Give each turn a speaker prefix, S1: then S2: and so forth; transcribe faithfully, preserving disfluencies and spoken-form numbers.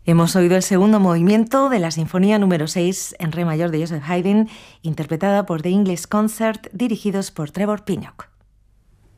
S1: Hemos oído el segundo movimiento de la Sinfonía número seis en re mayor de Joseph Haydn, interpretada por The English Concert, dirigidos por Trevor Pinnock.